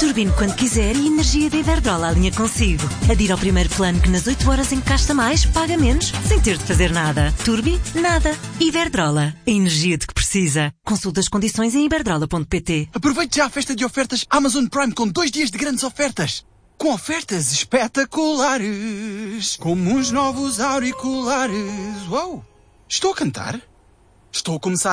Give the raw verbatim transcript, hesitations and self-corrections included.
Turbine quando quiser e a energia da Iberdrola alinha consigo. Adira ao primeiro plano que nas oito horas em que gasta mais, paga menos, sem ter de fazer nada. Turbi, nada. Iberdrola. A energia de que precisa. Consulta as condições em iberdrola ponto pt. Aproveite já a festa de ofertas Amazon Prime com dois dias de grandes ofertas. Com ofertas espetaculares. Como uns novos auriculares. Uau! Estou a cantar? Estou a começar